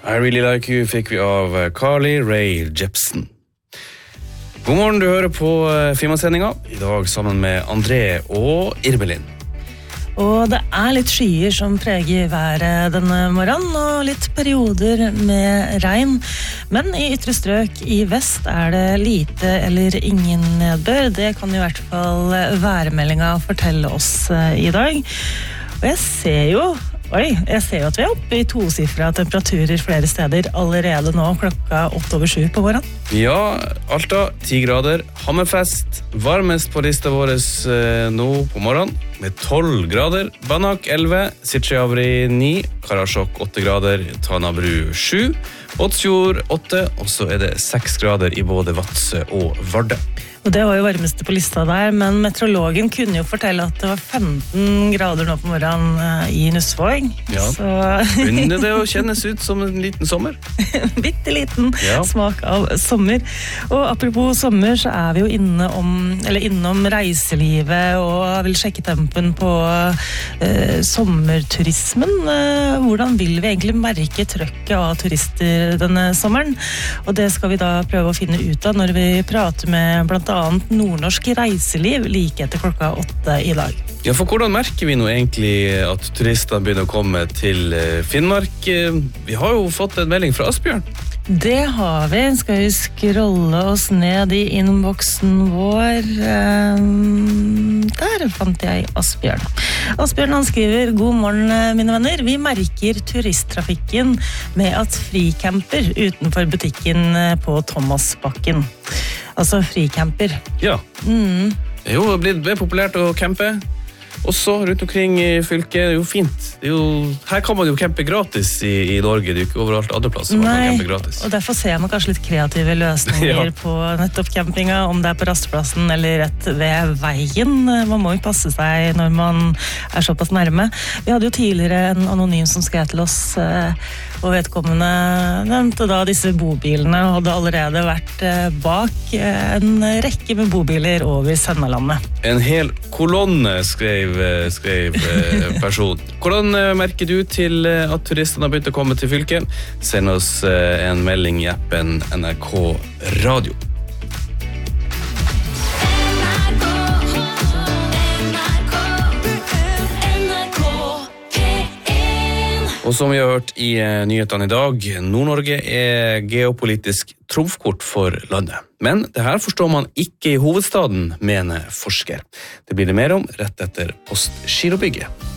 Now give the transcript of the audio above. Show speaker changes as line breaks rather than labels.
I Really Like You fikk vi av Carly Rae Jepsen. God morgen, du hører på Firmasendinga. I dag sammen med André og Irbelin.
Og det litt skyer som preger været denne morgenen, og litt perioder med regn. Men i ytre strøk i vest det lite eller ingen nedbør. Det kan i hvert fall værmeldinga fortelle oss i dag. Og jeg ser jo at vi oppe i tosifret temperaturer flere steder allerede nå klokka 7:08 på morgenen.
Ja, Alta 10 grader, Hammerfest varmest på lista vår nå på morgenen med 12 grader, Banak 11, Sitjeavri 9, Karasjok 8 grader, Tanabru 7, Båtsfjord 8, og så det 6 grader i både Vadsø og Vardø.
Og det var jo varmeste på lista der, men meteorologen kunne jo fortelle at det var 15 grader nå på morgenen i Nussvåg.
Ja, så begynner det å kjennes ut som en liten sommer.
Bitteliten smak av sommer. Og apropos sommer, så vi jo innom reiselivet og vil sjekke tempen på sommerturismen. Hvordan vil vi egentlig merke trøkket av turister denne sommeren? Og det skal vi da prøve å finne ut av når vi prater med blant annet nordnorsk reiseliv like etter klokka 8 i dag.
Ja, for hvordan merker vi nå egentlig at turistene begynner å komme til Finnmark? Vi har jo fått en melding fra Asbjørn.
Det har vi. Skal vi scrolle oss ned i innboksen vår? Der fant jeg Asbjørn. Asbjørn han skriver: God morgen, mine venner. Vi merker turisttrafikken med at fricamper utenfor butikken på Thomasbakken. Altså fricamper.
Ja. Det jo blitt mer populært å campe. Også rundt omkring i fylket, det jo fint. Her kan man jo campe gratis i Norge, det jo ikke overalt andre plasser man kan campe gratis.
Og derfor ser man kanskje litt kreative løsninger på nettopp campinga, om det på rastplassen eller rett ved veien. Man må jo passe seg når man såpass nærme. Vi hadde jo tidligere en anonym som skrev til oss, og vedkommende nevnte da disse bobilene, og hadde allerede vært bak en rekke med bobiler over Sennalandet.
En hel kolonne skrev person. Hvordan merker du til at turistene har begynt å komme til fylket? Send oss en melding i appen NRK Radio. Og som vi har hørt i nyhetene i dag, Nord-Norge geopolitisk trumfkort for landet. Men det her forstår man ikke i hovedstaden, mener forsker. Det blir det mer om rett etter Postgirobygget.